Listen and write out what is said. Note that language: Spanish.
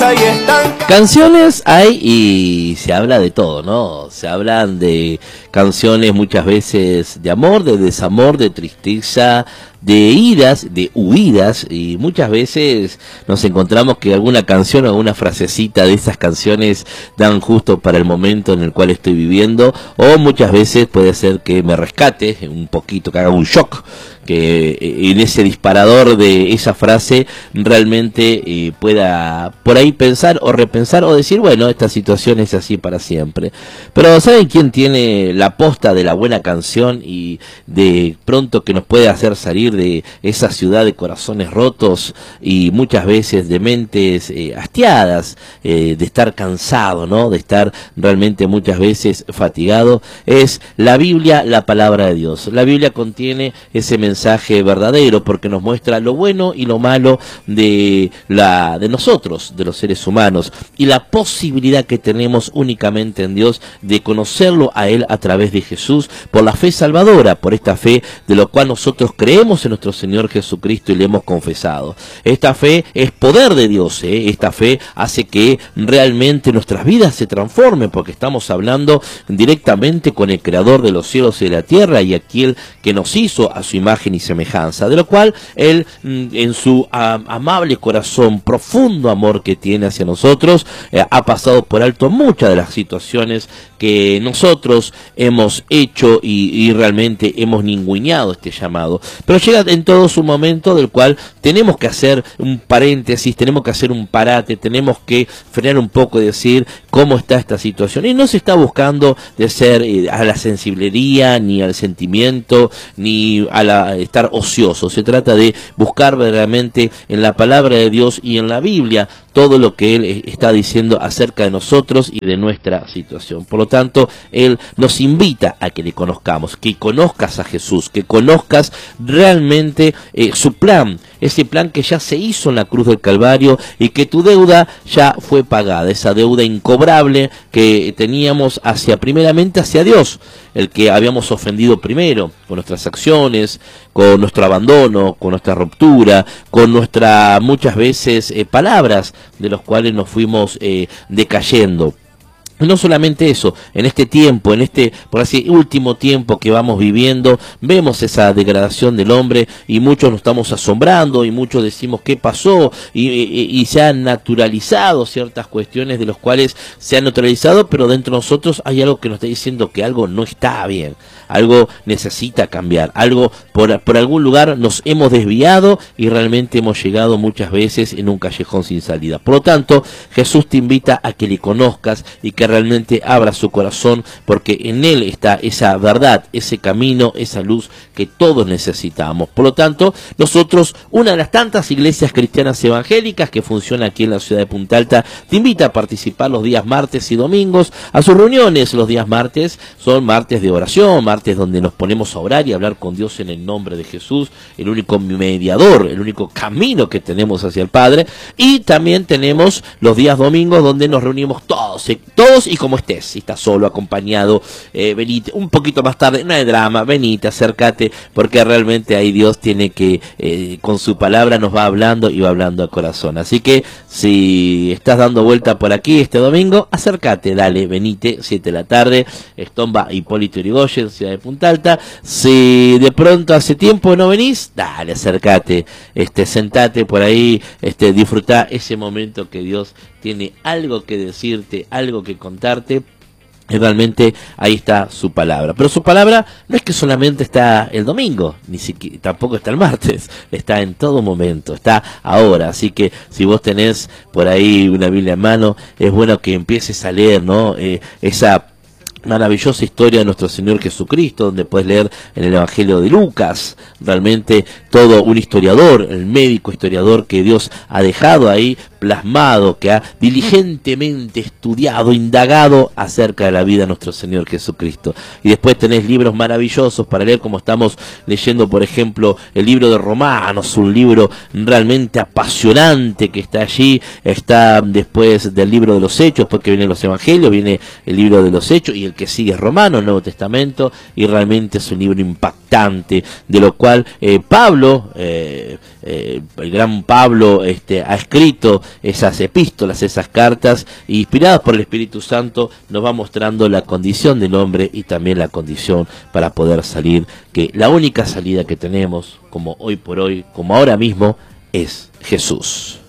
ahí están. Canciones hay y se habla de todo, ¿no? Se hablan de canciones muchas veces de amor, de desamor, de tristeza, de idas, de huidas, y muchas veces nos encontramos que alguna canción o alguna frasecita de esas canciones dan justo para el momento en el cual estoy viviendo, o muchas veces puede ser que me rescate un poquito, que haga un shock, que en ese disparador de esa frase realmente pueda por ahí pensar o repensar o decir, bueno, esta situación es así para siempre. Pero ¿saben quién tiene la posta de la buena canción y de pronto que nos puede hacer salir de esa ciudad de corazones rotos y muchas veces de mentes hastiadas, de estar cansado, ¿no? De estar realmente muchas veces fatigado? Es la Biblia, la palabra de Dios. La Biblia contiene ese mensaje verdadero porque nos muestra lo bueno y lo malo de nosotros, de los seres humanos, y la posibilidad que tenemos únicamente en Dios de conocerlo a Él a través de Jesús por la fe salvadora, por esta fe de lo cual nosotros creemos en nuestro Señor Jesucristo y le hemos confesado. Esta fe es poder de Dios, esta fe hace que realmente nuestras vidas se transformen, porque estamos hablando directamente con el Creador de los cielos y de la tierra y aquel que nos hizo a su imagen y semejanza, de lo cual Él en su amable corazón, profundo amor que tiene hacia nosotros, ha pasado por alto muchas de las situaciones que nosotros hemos hecho y realmente hemos ninguneado este llamado. Pero llega en todo su momento del cual tenemos que hacer un paréntesis, tenemos que hacer un parate, tenemos que frenar un poco y decir cómo está esta situación. Y no se está buscando de ser a la sensiblería, ni al sentimiento, ni a estar ocioso. Se trata de buscar verdaderamente en la palabra de Dios y en la Biblia todo lo que Él está diciendo acerca de nosotros y de nuestra situación. Por lo tanto, Él nos invita a que le conozcamos, que conozcas a Jesús, que conozcas realmente su plan, ese plan que ya se hizo en la cruz del Calvario y que tu deuda ya fue pagada, esa deuda incobrable que teníamos primeramente hacia Dios, el que habíamos ofendido primero, con nuestras acciones, con nuestro abandono, con nuestra ruptura, con nuestras muchas veces palabras de los cuales nos fuimos decayendo. No solamente eso, en este tiempo, en este, por así, último tiempo que vamos viviendo, vemos esa degradación del hombre y muchos nos estamos asombrando y muchos decimos qué pasó y se han naturalizado ciertas cuestiones de los cuales se han naturalizado, pero dentro de nosotros hay algo que nos está diciendo que algo no está bien, algo necesita cambiar, algo por algún lugar nos hemos desviado y realmente hemos llegado muchas veces en un callejón sin salida. Por lo tanto, Jesús te invita a que le conozcas y que realmente abra su corazón, porque en Él está esa verdad, ese camino, esa luz que todos necesitamos. Por lo tanto, nosotros, una de las tantas iglesias cristianas evangélicas que funciona aquí en la ciudad de Punta Alta, te invita a participar los días martes y domingos a sus reuniones. Los días martes son martes de oración, martes donde nos ponemos a orar y a hablar con Dios en el nombre de Jesús, el único mediador, el único camino que tenemos hacia el Padre. Y también tenemos los días domingos donde nos reunimos todos y como estés, si estás solo, acompañado, venite un poquito más tarde, no hay drama, venite, acércate, porque realmente ahí Dios tiene que, con su palabra nos va hablando y va hablando al corazón. Así que si estás dando vuelta por aquí este domingo, acércate, dale, venite, 7 de la tarde, Estomba, Hipólito Yrigoyen, ciudad de Punta Alta. Si de pronto hace tiempo no venís, dale, acércate, sentate por ahí, disfrutá ese momento que Dios tiene algo que decirte, algo que contarte. Y realmente ahí está su palabra. Pero su palabra no es que solamente está el domingo, ni siquiera tampoco está el martes, está en todo momento, está ahora. Así que si vos tenés por ahí una Biblia en mano, es bueno que empieces a leer, ¿no? Esa maravillosa historia de nuestro Señor Jesucristo, donde puedes leer en el Evangelio de Lucas, realmente todo un historiador, el médico historiador que Dios ha dejado ahí plasmado, que ha diligentemente estudiado, indagado acerca de la vida de nuestro Señor Jesucristo. Y después tenés libros maravillosos para leer, como estamos leyendo, por ejemplo, el libro de Romanos, un libro realmente apasionante que está allí. Está después del libro de los Hechos, porque vienen los Evangelios, viene el libro de los Hechos y el que sigue es Romano, el Nuevo Testamento, y realmente es un libro impactante, de lo cual Pablo, el gran Pablo, ha escrito esas epístolas, esas cartas, inspiradas por el Espíritu Santo, nos va mostrando la condición del hombre y también la condición para poder salir, que la única salida que tenemos, como hoy por hoy, como ahora mismo, es Jesús.